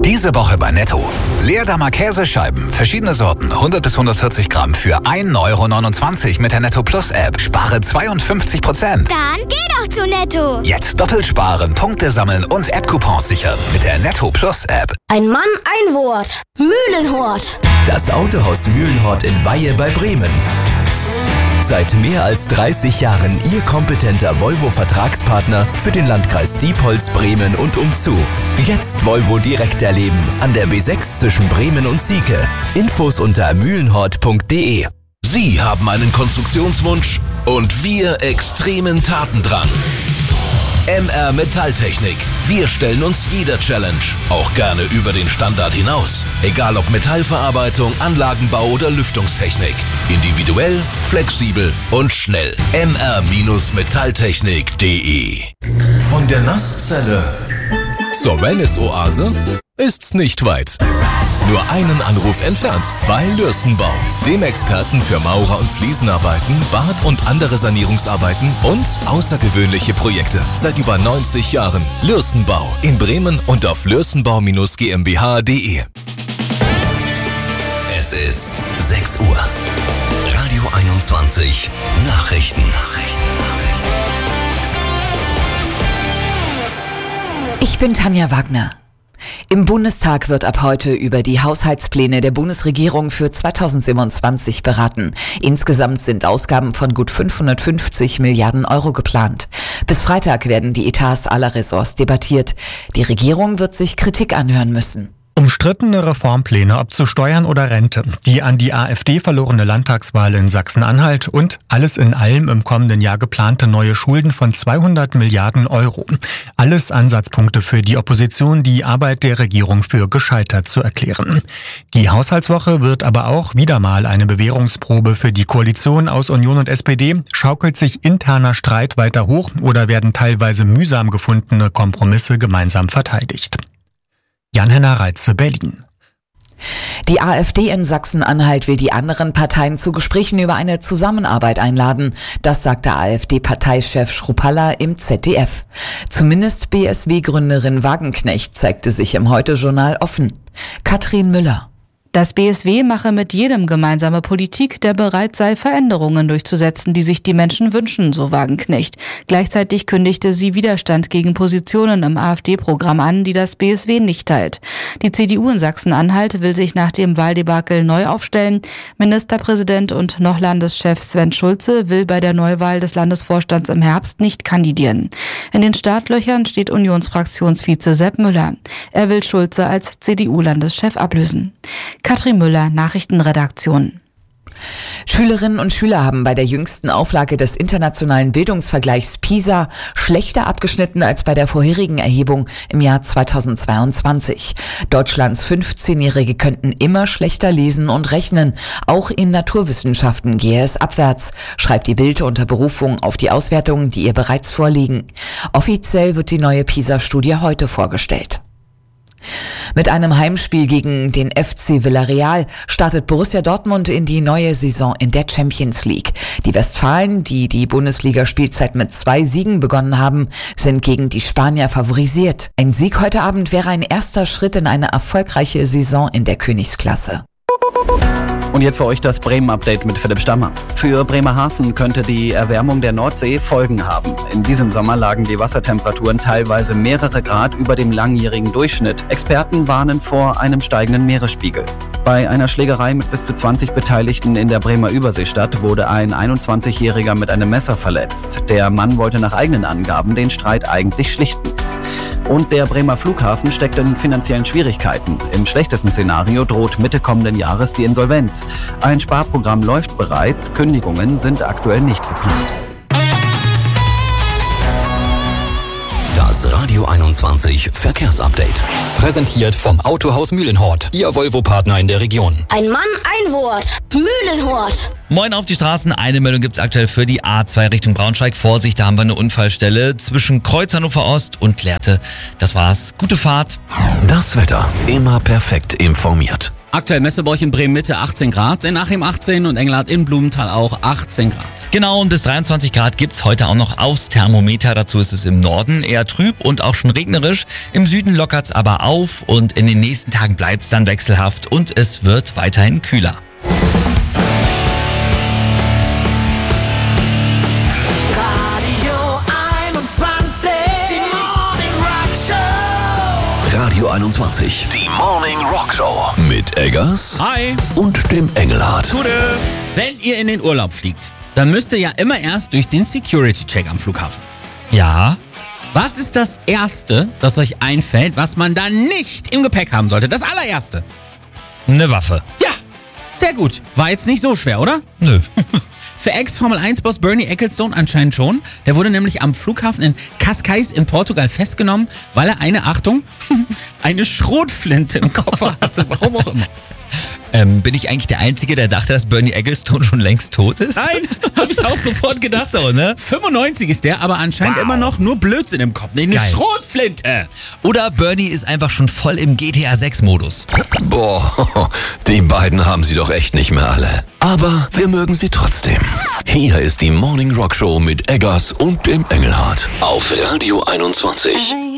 Diese Woche bei Netto. Leerdammer Käsescheiben, verschiedene Sorten, 100 bis 140 Gramm für 1,29 € mit der Netto Plus App. Spare 52%. Dann geh doch zu Netto. Jetzt doppelt sparen, Punkte sammeln und App-Coupons sichern mit der Netto Plus App. Ein Mann, ein Wort. Mühlenhort. Das Autohaus Mühlenhort in Weihe bei Bremen. Seit mehr als 30 Jahren Ihr kompetenter Volvo-Vertragspartner für den Landkreis Diepholz, Bremen und umzu. Jetzt Volvo direkt erleben an der B6 zwischen Bremen und Sieke. Infos unter mühlenhort.de. Sie haben einen Konstruktionswunsch und wir extremen Tatendrang. MR Metalltechnik. Wir stellen uns jeder Challenge, auch gerne über den Standard hinaus. Egal ob Metallverarbeitung, Anlagenbau oder Lüftungstechnik. Individuell, flexibel und schnell. mr-metalltechnik.de. Von der Nasszelle zur Wellness-Oase ist's nicht weit. Nur einen Anruf entfernt bei Lürsenbau, dem Experten für Maurer- und Fliesenarbeiten, Bad- und andere Sanierungsarbeiten und außergewöhnliche Projekte. Seit über 90 Jahren. Lürsenbau in Bremen und auf lürsenbau-gmbh.de. Es ist 6 Uhr. Radio 21 Nachrichten. Ich bin Tanja Wagner. Im Bundestag wird ab heute über die Haushaltspläne der Bundesregierung für 2027 beraten. Insgesamt sind Ausgaben von gut 550 Milliarden Euro geplant. Bis Freitag werden die Etats aller Ressorts debattiert. Die Regierung wird sich Kritik anhören müssen. Umstrittene Reformpläne, ob zu Steuern oder Rente, die an die AfD verlorene Landtagswahl in Sachsen-Anhalt und alles in allem im kommenden Jahr geplante neue Schulden von 200 Milliarden Euro. Alles Ansatzpunkte für die Opposition, die Arbeit der Regierung für gescheitert zu erklären. Die Haushaltswoche wird aber auch wieder mal eine Bewährungsprobe für die Koalition aus Union und SPD. Schaukelt sich interner Streit weiter hoch oder werden teilweise mühsam gefundene Kompromisse gemeinsam verteidigt? Jan-Henner Reitze, Berlin. Die AfD in Sachsen-Anhalt will die anderen Parteien zu Gesprächen über eine Zusammenarbeit einladen. Das sagte AfD-Parteichef Schrupalla im ZDF. Zumindest BSW-Gründerin Wagenknecht zeigte sich im Heute-Journal offen. Katrin Müller. Das BSW mache mit jedem gemeinsame Politik, der bereit sei, Veränderungen durchzusetzen, die sich die Menschen wünschen, so Wagenknecht. Gleichzeitig kündigte sie Widerstand gegen Positionen im AfD-Programm an, die das BSW nicht teilt. Die CDU in Sachsen-Anhalt will sich nach dem Wahldebakel neu aufstellen. Ministerpräsident und noch Landeschef Sven Schulze will bei der Neuwahl des Landesvorstands im Herbst nicht kandidieren. In den Startlöchern steht Unionsfraktionsvize Sepp Müller. Er will Schulze als CDU-Landeschef ablösen. Katrin Müller, Nachrichtenredaktion. Schülerinnen und Schüler haben bei der jüngsten Auflage des internationalen Bildungsvergleichs PISA schlechter abgeschnitten als bei der vorherigen Erhebung im Jahr 2022. Deutschlands 15-Jährige könnten immer schlechter lesen und rechnen. Auch in Naturwissenschaften gehe es abwärts, schreibt die Bild unter Berufung auf die Auswertungen, die ihr bereits vorliegen. Offiziell wird die neue PISA-Studie heute vorgestellt. Mit einem Heimspiel gegen den FC Villarreal startet Borussia Dortmund in die neue Saison in der Champions League. Die Westfalen, die die Bundesliga-Spielzeit mit 2 Siegen begonnen haben, sind gegen die Spanier favorisiert. Ein Sieg heute Abend wäre ein erster Schritt in eine erfolgreiche Saison in der Königsklasse. Und jetzt für euch das Bremen-Update mit Philipp Stammer. Für Bremerhaven könnte die Erwärmung der Nordsee Folgen haben. In diesem Sommer lagen die Wassertemperaturen teilweise mehrere Grad über dem langjährigen Durchschnitt. Experten warnen vor einem steigenden Meeresspiegel. Bei einer Schlägerei mit bis zu 20 Beteiligten in der Bremer Überseestadt wurde ein 21-Jähriger mit einem Messer verletzt. Der Mann wollte nach eigenen Angaben den Streit eigentlich schlichten. Und der Bremer Flughafen steckt in finanziellen Schwierigkeiten. Im schlechtesten Szenario droht Mitte kommenden Jahres die Insolvenz. Ein Sparprogramm läuft bereits, Kündigungen sind aktuell nicht geplant. Das Radio 21 Verkehrsupdate. Präsentiert vom Autohaus Mühlenhort, Ihr Volvo-Partner in der Region. Ein Mann, ein Wort. Mühlenhort. Moin auf die Straßen. Eine Meldung gibt's aktuell für die A2 Richtung Braunschweig. Vorsicht, da haben wir eine Unfallstelle zwischen Kreuz Hannover Ost und Lehrte. Das war's. Gute Fahrt. Das Wetter. Immer perfekt informiert. Aktuell Messebauch in Bremen Mitte 18 Grad, in Achim 18 und Engelhardt in Blumenthal auch 18 Grad. Genau, und bis 23 Grad gibt's heute auch noch aufs Thermometer. Dazu ist es im Norden eher trüb und auch schon regnerisch. Im Süden lockert's aber auf und in den nächsten Tagen bleibt's dann wechselhaft und es wird weiterhin kühler. Radio 21, die Morning Rock Show. Mit Eggers. Hi. Und dem Engelhardt. Gute. Wenn ihr in den Urlaub fliegt, dann müsst ihr ja immer erst durch den Security-Check am Flughafen. Ja. Was ist das Erste, das euch einfällt, was man da nicht im Gepäck haben sollte? Das allererste. Eine Waffe. Ja, sehr gut. War jetzt nicht so schwer, oder? Nö. Für Ex-Formel-1-Boss Bernie Ecclestone anscheinend schon. Der wurde nämlich am Flughafen in Cascais in Portugal festgenommen, weil er eine Schrotflinte im Koffer hatte. Warum auch immer. Bin ich eigentlich der Einzige, der dachte, dass Bernie Ecclestone schon längst tot ist? Nein, habe ich auch sofort gedacht. So, ne? 95 ist der, aber anscheinend immer noch nur Blödsinn im Kopf. Nee, eine Geil. Schrotflinte. Oder Bernie ist einfach schon voll im GTA 6-Modus. Boah, die beiden haben sie doch echt nicht mehr alle. Aber wir mögen sie trotzdem. Hier ist die Morning Rock Show mit Eggers und dem Engelhardt. Auf Radio 21.